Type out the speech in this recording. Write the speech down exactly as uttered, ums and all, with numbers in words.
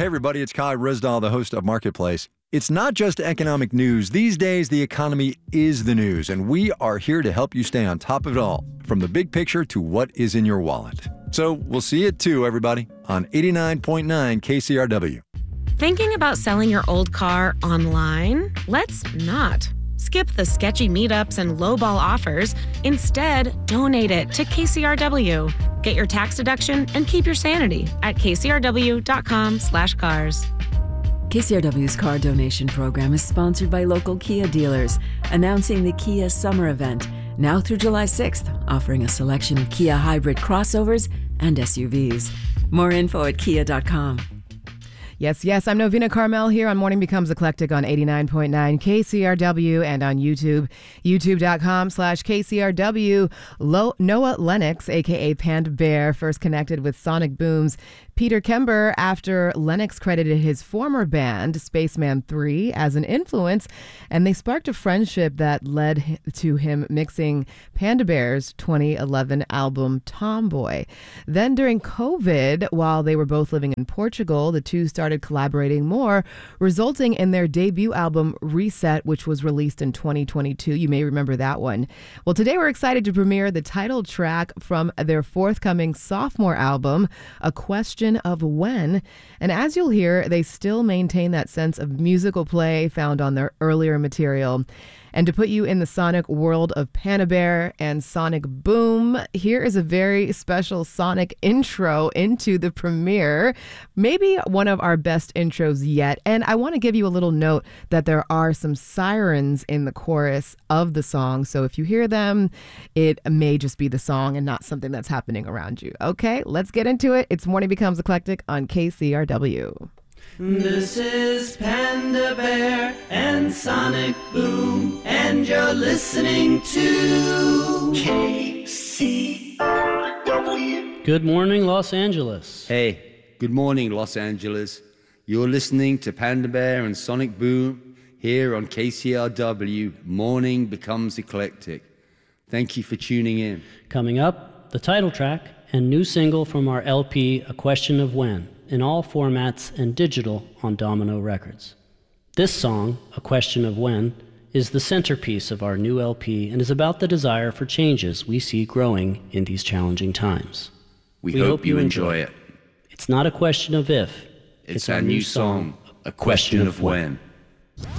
Hey everybody, it's Kai Risdahl, the host of Marketplace. It's not just economic news. These days, the economy is the news, and we are here to help you stay on top of it all, from the big picture to what is in your wallet. So we'll see you at two, everybody, on eighty-nine point nine K C R W. Thinking about selling your old car online? Let's not. Skip the sketchy meetups and lowball offers. Instead, donate it to K C R W. Get your tax deduction and keep your sanity at kcrw.com slash cars. K C R W's car donation program is sponsored by local Kia dealers, announcing the Kia Summer Event, now through July sixth, offering a selection of Kia hybrid crossovers and S U Vs. More info at kia dot com. Yes, yes, I'm Novena Carmel here on Morning Becomes Eclectic on eighty-nine point nine K C R W and on YouTube, youtube.com slash KCRW. Lo- Noah Lennox, a k a. Panda Bear, first connected with Sonic Boom's Peter Kember after Lennox credited his former band, Spaceman three, as an influence, and they sparked a friendship that led to him mixing Panda Bear's twenty eleven album Tomboy. Then during COVID, while they were both living in Portugal, the two started collaborating more, resulting in their debut album Reset, which was released in twenty twenty-two. You may remember that one. Well, today we're excited to premiere the title track from their forthcoming sophomore album, A Question of When. And as you'll hear, they still maintain that sense of musical play found on their earlier material. And to put you in the sonic world of Panda Bear and Sonic Boom, here is a very special sonic intro into the premiere. Maybe one of our best intros yet. And I want to give you a little note that there are some sirens in the chorus of the song. So if you hear them, it may just be the song and not something that's happening around you. Okay, let's get into it. It's Morning Becomes Eclectic on K C R W. This is Panda Bear and Sonic Boom, and you're listening to K C R W. Good morning, Los Angeles. Hey, good morning, Los Angeles. You're listening to Panda Bear and Sonic Boom here on K C R W. Morning Becomes Eclectic. Thank you for tuning in. Coming up, the title track and new single from our L P, A Question of When, in all formats and digital on Domino Records. This song, A Question of When, is the centerpiece of our new L P and is about the desire for changes we see growing in these challenging times. We, we hope, hope you enjoy it. It's not a question of if. It's, it's our new song, A Question of When.